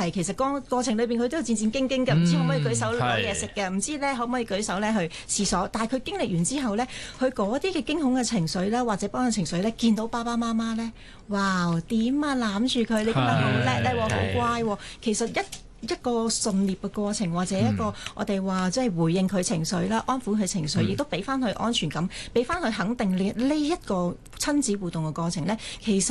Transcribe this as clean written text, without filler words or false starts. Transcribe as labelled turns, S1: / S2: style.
S1: 係其實過程裏邊佢都戰戰兢兢嘅，唔知可唔可以舉手攞嘢食嘅，唔知咧可唔可以舉手咧去廁所。但係佢經歷完之後咧，佢嗰啲嘅驚恐嘅情緒咧，或者幫嘅情緒咧，見到爸爸媽媽咧，哇點啊攬住佢，你今日好叻咧，好乖喎。其實一個順捏嘅過程，或者一個我哋話即係回應佢情緒啦，安撫佢情緒，亦都俾翻佢安全感，俾翻佢肯定呢一個親子互動嘅過程咧，其實